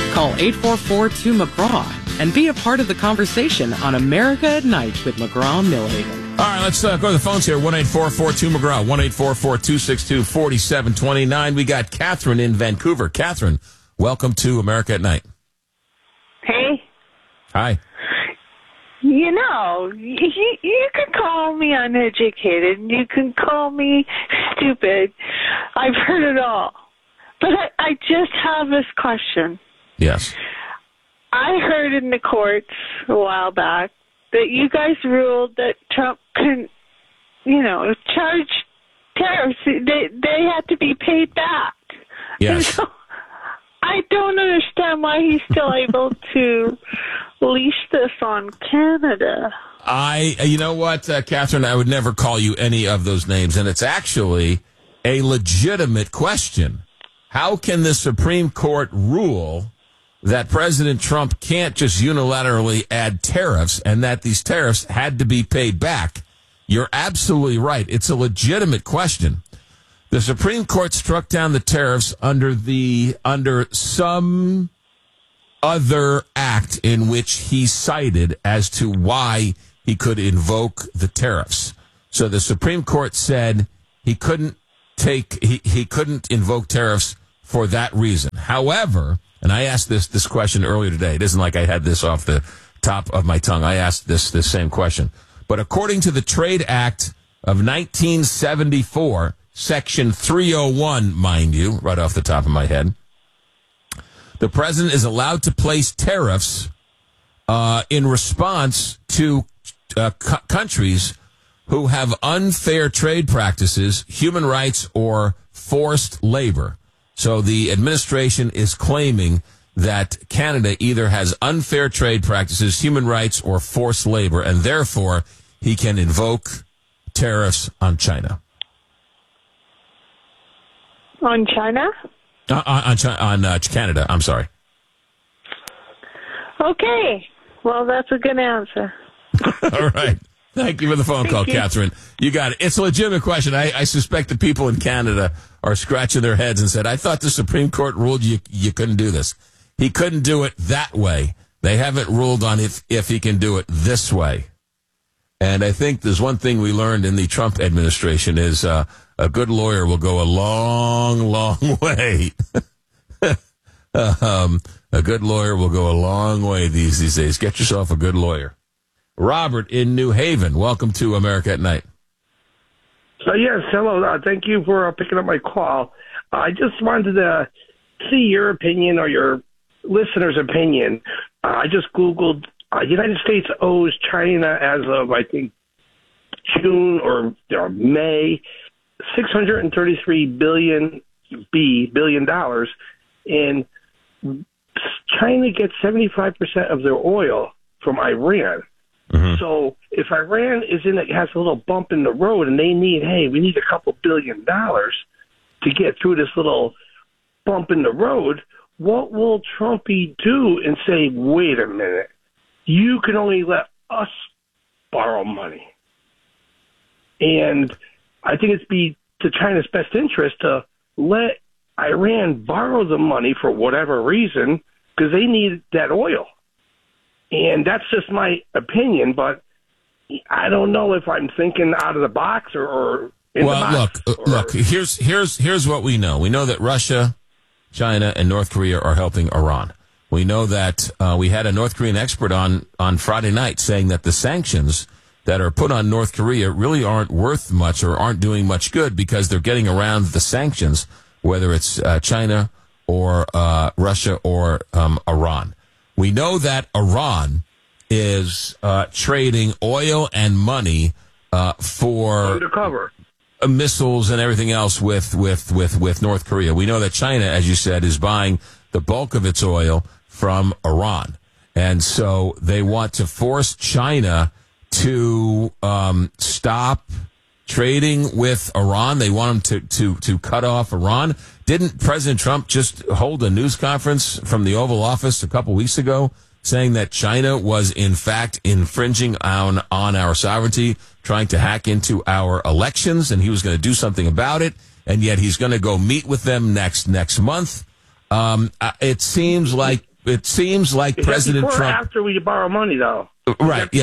Call 844-2-McGraw and be a part of the conversation on America at Night with McGraw Millhaven. All right, let's go to the phones here. 1-844-2-McGraw, 1-844-262-4729. We got Catherine in Vancouver. Catherine, welcome to America at Night. Hey. Hi. You know, you can call me uneducated, and you can call me stupid. I've heard it all. But I just have this question. Yes. I heard in the courts a while back that you guys ruled that Trump couldn't, charge tariffs. They had to be paid back. Yes. So I don't understand why he's still able to leash this on Canada. You know what, Catherine, I would never call you any of those names, and it's actually a legitimate question. How can the Supreme Court rule that President Trump can't just unilaterally add tariffs and that these tariffs had to be paid back? You're absolutely right. It's a legitimate question. The Supreme Court struck down the tariffs under some other act in which he cited as to why he could invoke the tariffs. So the Supreme Court said he couldn't invoke tariffs for that reason. However, and I asked this question earlier today. It isn't like I had this off the top of my tongue. I asked this same question. But according to the Trade Act of 1974, Section 301, mind you, right off the top of my head, the president is allowed to place tariffs in response to countries who have unfair trade practices, human rights, or forced labor. So the administration is claiming that Canada either has unfair trade practices, human rights, or forced labor, and therefore he can invoke tariffs on China. On China? On Canada, I'm sorry. Okay. Well, that's a good answer. All right. Thank you for the phone call, Catherine. You got it. It's a legitimate question. I suspect the people in Canada are scratching their heads and said, I thought the Supreme Court ruled you couldn't do this. He couldn't do it that way. They haven't ruled on if he can do it this way. And I think there's one thing we learned in the Trump administration is a good lawyer will go a long, long way. A good lawyer will go a long way these days. Get yourself a good lawyer. Robert in New Haven, welcome to America at Night. Yes, hello. Thank you for picking up my call. I just wanted to see your opinion or your listeners' opinion. I just Googled United States owes China as of, I think, June or May, $633 billion, and China gets 75% of their oil from Iran. Mm-hmm. So if Iran has a little bump in the road and we need a couple $1 billion to get through this little bump in the road, what will Trumpy do and say, wait a minute, you can only let us borrow money? And I think it's to China's best interest to let Iran borrow the money for whatever reason because they need that oil. And that's just my opinion, but I don't know if I'm thinking out of the box or in the box. Look. Here's what we know. We know that Russia, China, and North Korea are helping Iran. We know that we had a North Korean expert on Friday night saying that the sanctions that are put on North Korea really aren't worth much or aren't doing much good because they're getting around the sanctions, whether it's China or Russia or Iran. We know that Iran is trading oil and money for undercover missiles and everything else with North Korea. We know that China, as you said, is buying the bulk of its oil from Iran. And so they want to force China to stop trading with Iran. They want them to cut off Iran. Didn't President Trump just hold a news conference from the Oval Office a couple weeks ago saying that China was in fact infringing on our sovereignty, trying to hack into our elections, and he was going to do something about it, and yet he's going to go meet with them next month? It seems like it seems like Is President that before or Trump. after we borrow money, though? Right. Yeah.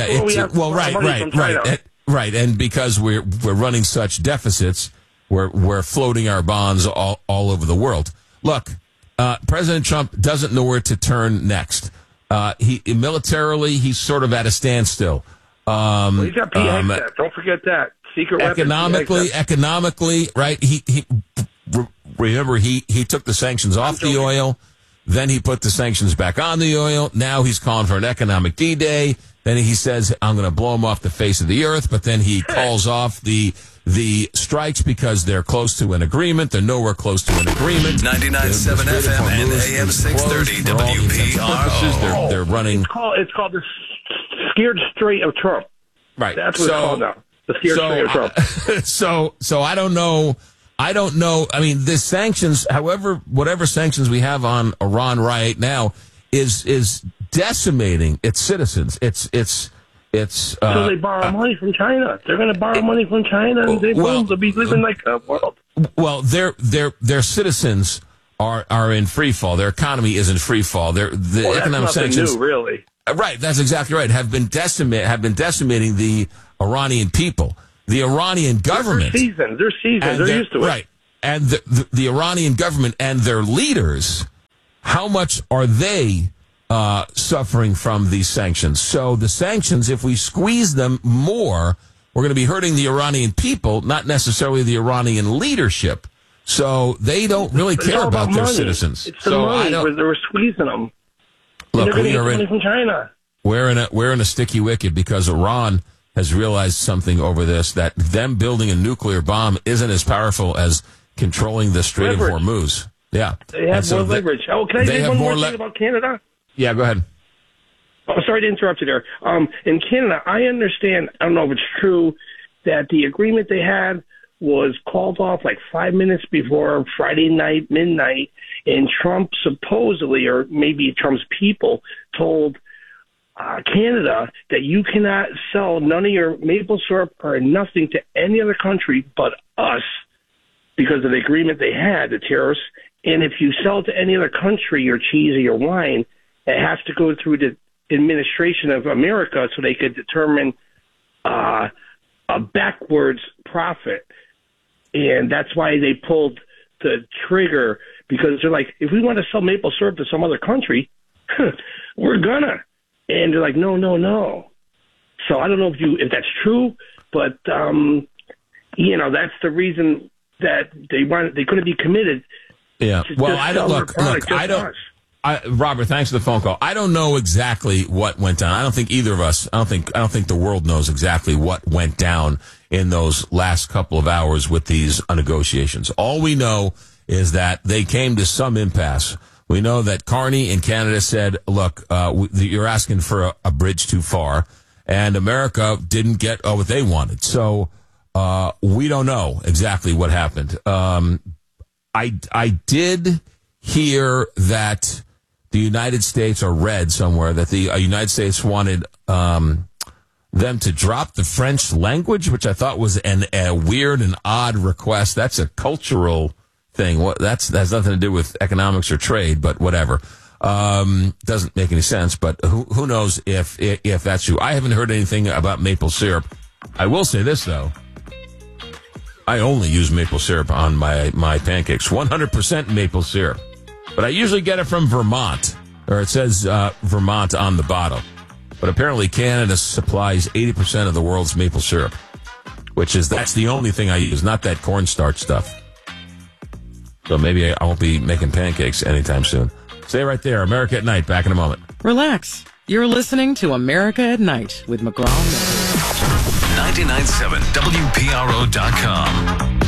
Right. Right. And because we're running such deficits, we're floating our bonds all over the world. Look, President Trump doesn't know where to turn next. Militarily, he's sort of at a standstill. Well, he's got PHS. Don't forget that. Secret economically, right? Remember, he took the sanctions off the oil. Then he put the sanctions back on the oil. Now he's calling for an economic D-Day. Then he says, I'm going to blow them off the face of the earth. But then he calls off the strikes because they're close to an agreement. They're nowhere close to an agreement. 99.7 FM and AM 630 WPRO. They're running. It's called the Scared Straight of Trump. Right. That's what it's called now. The Scared Straight of Trump. So I don't know. I mean, the sanctions, whatever sanctions we have on Iran right now is decimating its citizens. So they borrow money from China. They're going to borrow money from China, and they'll be living like a world. Well, their citizens are in free fall. Their economy is in free fall. The economic sanctions, new, really. Right, that's exactly right. Have been decimating the Iranian people. The Iranian government. They're seasoned. They're used to it. Right. And the Iranian government and their leaders, how much are they suffering from these sanctions? So the sanctions, if we squeeze them more, we're going to be hurting the Iranian people, not necessarily the Iranian leadership. So they don't really care about their citizens. It's the money where they were squeezing them. Look, they're getting money from China. We're in a sticky wicket because Iran has realized something over this, that them building a nuclear bomb isn't as powerful as controlling the Strait of Hormuz. Yeah. They have more leverage. Oh, can I say one more thing about Canada? Yeah, go ahead. Oh, sorry to interrupt you there. In Canada, I understand, I don't know if it's true, that the agreement they had was called off like 5 minutes before Friday night, midnight, and Trump supposedly, or maybe Trump's people, told Canada that you cannot sell none of your maple syrup or nothing to any other country but us because of the agreement they had, the tariffs. And if you sell to any other country your cheese or your wine, it has to go through the administration of America so they could determine a backwards profit. And that's why they pulled the trigger, because they're like, if we want to sell maple syrup to some other country, we're gonna. And they're like, no. So I don't know if that's true, but that's the reason that they couldn't be committed. Yeah. Well, I don't look. Robert, thanks for the phone call. I don't know exactly what went down. I don't think either of us. I don't think the world knows exactly what went down in those last couple of hours with these negotiations. All we know is that they came to some impasse. We know that Carney in Canada said, look, you're asking for a bridge too far, and America didn't get what they wanted. So we don't know exactly what happened. I did hear that the United States, or read somewhere, that the United States wanted them to drop the French language, which I thought was a weird and odd request. That's a cultural thing. That has nothing to do with economics or trade, but whatever. Doesn't make any sense, but who knows if that's true. I haven't heard anything about maple syrup. I will say this, though. I only use maple syrup on my pancakes. 100% maple syrup. But I usually get it from Vermont, or it says Vermont on the bottle. But apparently Canada supplies 80% of the world's maple syrup, that's the only thing I use, not that cornstarch stuff. So maybe I won't be making pancakes anytime soon. Stay right there. America at Night. Back in a moment. Relax. You're listening to America at Night with McGraw-Miller. 99.7 WPRO.com.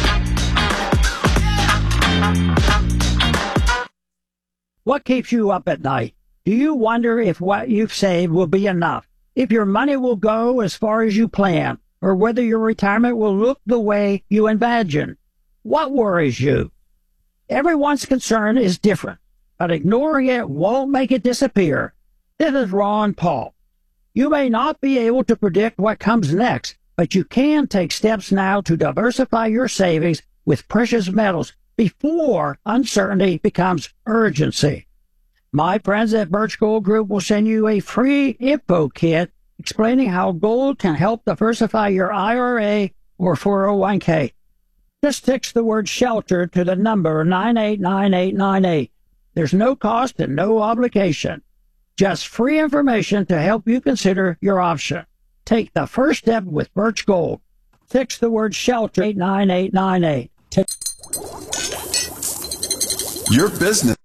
What keeps you up at night? Do you wonder if what you've saved will be enough? If your money will go as far as you plan? Or whether your retirement will look the way you imagine? What worries you? Everyone's concern is different, but ignoring it won't make it disappear. This is Ron Paul. You may not be able to predict what comes next, but you can take steps now to diversify your savings with precious metals before uncertainty becomes urgency. My friends at Birch Gold Group will send you a free info kit explaining how gold can help diversify your IRA or 401k. Just text the word SHELTER to the number 989898. There's no cost and no obligation. Just free information to help you consider your option. Take the first step with Birch Gold. Text the word SHELTER 89898. Your business.